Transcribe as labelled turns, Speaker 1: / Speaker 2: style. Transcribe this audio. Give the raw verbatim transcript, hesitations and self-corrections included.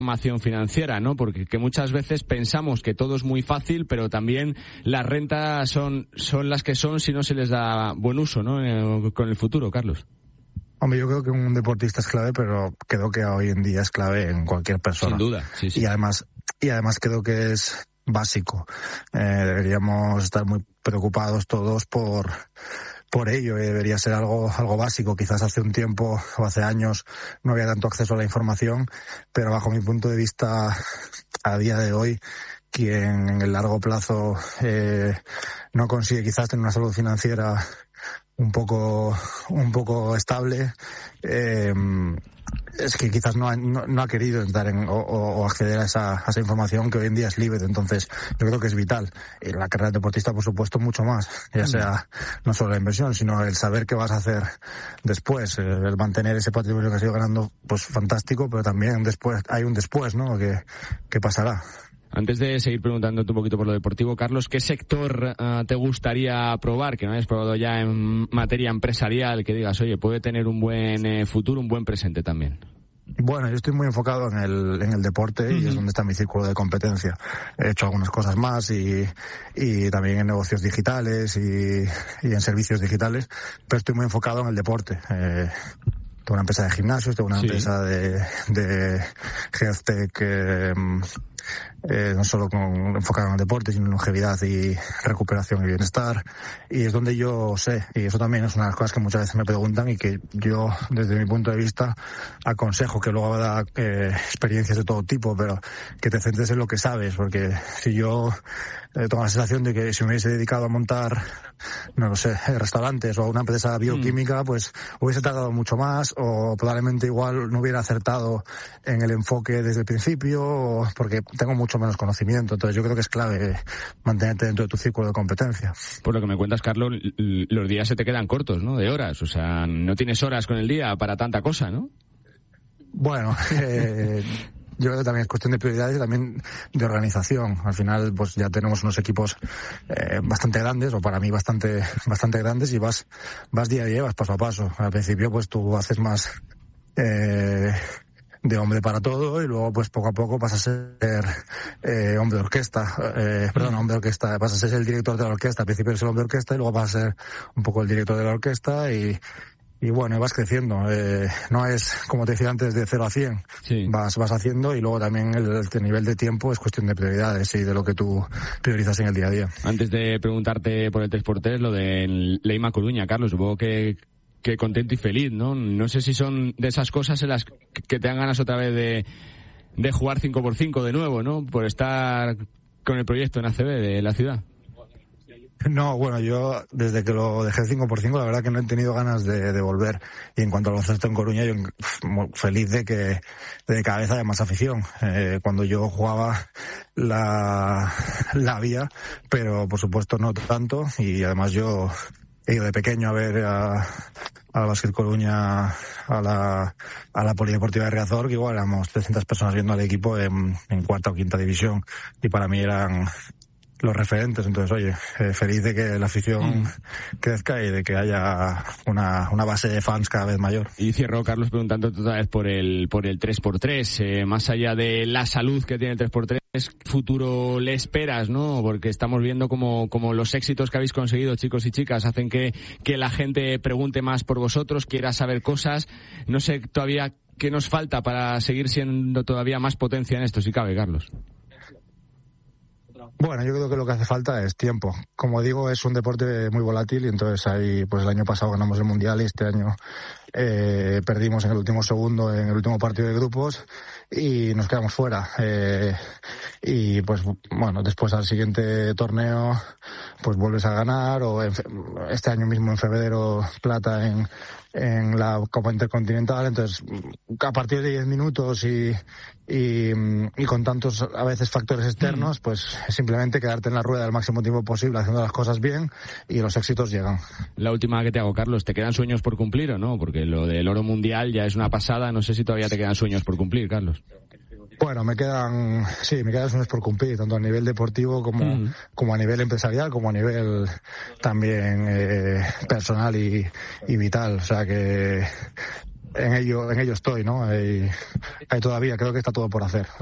Speaker 1: formación financiera, ¿no? Porque que muchas veces pensamos que todo es muy fácil, pero también las rentas son son las que son si no se les da buen uso, ¿no? Eh, con el futuro, Carlos.
Speaker 2: Hombre, yo creo que un deportista es clave, pero creo que hoy en día es clave en cualquier persona.
Speaker 1: Sin duda, sí, sí.
Speaker 2: Y además, y además creo que es básico. Eh, deberíamos estar muy preocupados todos por por ello. Eh, debería ser algo algo básico. Quizás hace un tiempo o hace años no había tanto acceso a la información, pero bajo mi punto de vista, a día de hoy, quien en el largo plazo eh, no consigue quizás tener una salud financiera un poco un poco estable, eh, es que quizás no ha, no, no ha querido entrar en, o, o acceder a esa, a esa información que hoy en día es libre. Entonces yo creo que es vital. Y la carrera de deportista, por supuesto, mucho más, ya sea no solo la inversión, sino el saber qué vas a hacer después, el mantener ese patrimonio que has ido ganando, pues fantástico, pero también después hay un después, ¿no? que, que pasará.
Speaker 1: Antes de seguir preguntándote un poquito por lo deportivo, Carlos, ¿qué sector uh, te gustaría probar, que no hayas probado ya en materia empresarial, que digas, oye, puede tener un buen eh, futuro, un buen presente también?
Speaker 2: Bueno, yo estoy muy enfocado en el, en el deporte uh-huh. y es donde está mi círculo de competencia. He hecho algunas cosas más y, y también en negocios digitales y, y en servicios digitales, pero estoy muy enfocado en el deporte. Eh, tengo una empresa de gimnasios, tengo una sí. empresa de, de health tech, eh, Eh, no solo con, enfocado en el deporte, sino en longevidad y recuperación y bienestar, y es donde yo sé, y eso también es una de las cosas que muchas veces me preguntan y que yo desde mi punto de vista aconsejo, que luego da eh, experiencias de todo tipo, pero que te centres en lo que sabes, porque si yo eh, tengo la sensación de que si me hubiese dedicado a montar, no lo sé, restaurantes o una empresa bioquímica, mm. pues hubiese tardado mucho más, o probablemente igual no hubiera acertado en el enfoque desde el principio, o porque tengo mucho menos conocimiento. Entonces yo creo que es clave mantenerte dentro de tu círculo de competencia.
Speaker 1: Por lo que me cuentas, Carlos, los días se te quedan cortos, ¿no? De horas, o sea, no tienes horas con el día para tanta cosa, ¿no?
Speaker 2: Bueno, eh, yo creo que también es cuestión de prioridades y también de organización. Al final, pues ya tenemos unos equipos eh, bastante grandes, o para mí bastante bastante grandes, y vas vas día a día, vas paso a paso. Al principio, pues tú haces más eh, de hombre para todo, y luego pues poco a poco vas a ser eh, hombre de orquesta, eh, perdón, hombre de orquesta, vas a ser el director de la orquesta. Al principio eres el hombre de orquesta y luego vas a ser un poco el director de la orquesta, y y bueno, vas creciendo. Eh, no es, como te decía antes, de cero a cien. Sí. Vas, vas haciendo, y luego también el, el nivel de tiempo es cuestión de prioridades y de lo que tú priorizas en el día a día.
Speaker 1: Antes de preguntarte por el tres por tres, lo de Leima Coruña, Carlos, supongo que que contento y feliz, ¿no? No sé si son de esas cosas en las que te dan ganas otra vez de, de jugar cinco por cinco de nuevo, ¿no? Por estar con el proyecto en A C B de la ciudad.
Speaker 2: No, bueno, yo desde que lo dejé cinco por cinco, la verdad que no he tenido ganas de, de volver. Y en cuanto al baloncesto en Coruña, yo feliz de que de que cada vez haya más afición. Eh, cuando yo jugaba la, la había, pero por supuesto no tanto, y además yo he ido de pequeño a ver a, al Básquet Coruña, a la, a la Polideportiva de Riazor, que igual éramos trescientas personas viendo al equipo en, en cuarta o quinta división, y para mí eran los referentes. Entonces, oye, eh, feliz de que la afición mm. crezca y de que haya una, una base de fans cada vez mayor.
Speaker 1: Y cierro, Carlos, preguntándote otra vez por el por el tres por tres, eh, más allá de la salud que tiene el tres por tres, ¿qué futuro le esperas, no? Porque estamos viendo como, como los éxitos que habéis conseguido, chicos y chicas, hacen que, que la gente pregunte más por vosotros, quiera saber cosas. No sé todavía qué nos falta para seguir siendo todavía más potencia en esto, si cabe, Carlos.
Speaker 2: Bueno, yo creo que lo que hace falta es tiempo. Como digo, es un deporte muy volátil, y entonces ahí, pues el año pasado ganamos el Mundial y este año eh, perdimos en el último segundo, en el último partido de grupos, y nos quedamos fuera. Eh, y pues bueno, después al siguiente torneo pues vuelves a ganar, o en, este año mismo en febrero plata en en la Copa Intercontinental. Entonces, a partir de diez minutos y, y, y con tantos a veces factores externos, pues simplemente quedarte en la rueda el máximo tiempo posible haciendo las cosas bien, y los éxitos llegan.
Speaker 1: La última que te hago, Carlos, ¿te quedan sueños por cumplir o no? Porque lo del oro mundial ya es una pasada, no sé si todavía te quedan sueños por cumplir, Carlos.
Speaker 2: Bueno, me quedan, sí, me quedan sueños por cumplir, tanto a nivel deportivo como, mm. como a nivel empresarial, como a nivel también eh, personal y, y vital. O sea que en ello, en ello estoy, ¿no? Hay, hay todavía, creo que está todo por hacer.